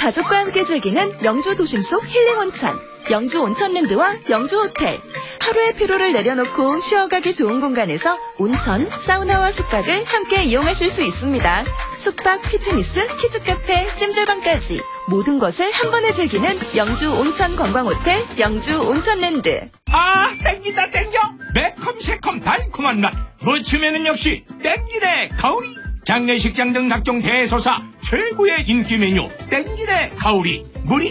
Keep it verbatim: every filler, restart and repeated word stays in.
가족과 함께 즐기는 영주 도심 속 힐링 온천, 영주 온천랜드와 영주 호텔. 하루의 피로를 내려놓고 쉬어가기 좋은 공간에서 온천, 사우나와 숙박을 함께 이용하실 수 있습니다. 숙박, 피트니스, 키즈카페, 찜질방까지 모든 것을 한 번에 즐기는 영주 온천 관광호텔 영주 온천랜드. 아, 땡긴다 땡겨. 매콤 새콤 달콤한 맛. 무침에는 역시 땡기네 가오리. 장례식장 등 각종 대소사 최고의 인기 메뉴 땡기네 가오리. 물이